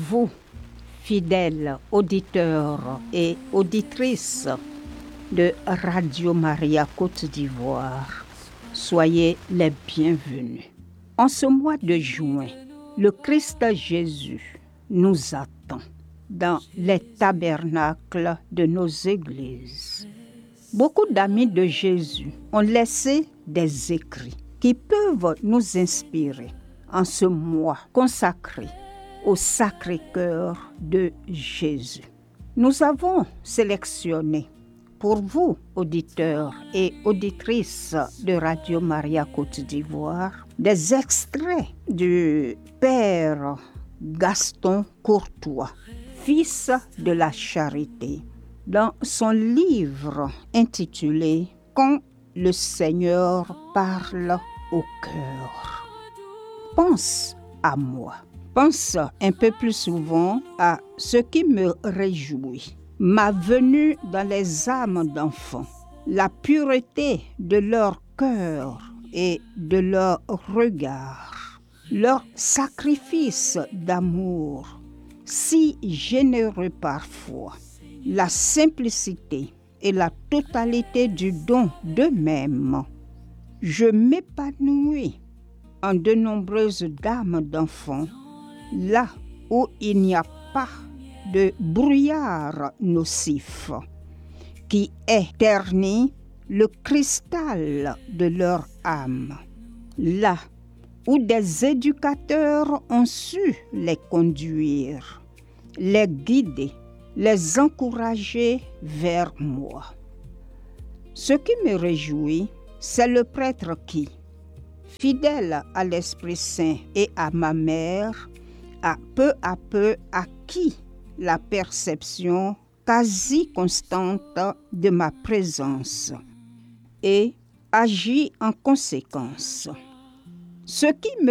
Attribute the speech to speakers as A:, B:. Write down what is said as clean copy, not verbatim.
A: vous, fidèles auditeurs et auditrices de Radio Maria Côte d'Ivoire, soyez les bienvenus. En ce mois de juin, le Christ Jésus nous attend dans les tabernacles de nos églises. Beaucoup d'amis de Jésus ont laissé des écrits qui peuvent nous inspirer en ce mois consacré au Sacré-Cœur de Jésus. Nous avons sélectionné pour vous, auditeurs et auditrices de Radio Maria Côte d'Ivoire, des extraits du Père Gaston Courtois, fils de la charité, dans son livre intitulé « Quand le Seigneur parle au cœur ». Pense à moi. Pense un peu plus souvent à ce qui me réjouit. Ma venue dans les âmes d'enfants, la pureté de leur cœur et de leur regard, leur sacrifice d'amour, si généreux parfois, la simplicité et la totalité du don d'eux-mêmes. Je m'épanouis en de nombreuses dames d'enfants, là où il n'y a pas de brouillard nocif qui est terni le cristal de leur âme, là où des éducateurs ont su les conduire, les guider, les encourager vers moi. Ce qui me réjouit, c'est le prêtre qui, fidèle à l'Esprit Saint et à ma mère, a peu à peu acquis la perception quasi constante de ma présence et agit en conséquence. Ce qui me